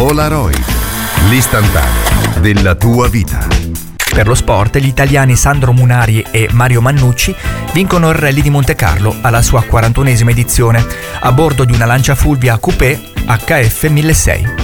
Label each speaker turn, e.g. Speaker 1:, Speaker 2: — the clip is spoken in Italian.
Speaker 1: Polaroid, l'istantaneo della tua vita.
Speaker 2: Per lo sport, gli italiani Sandro Munari e Mario Mannucci vincono il Rally di Monte Carlo alla sua 41esima edizione a bordo di una Lancia Fulvia Coupé HF 1600.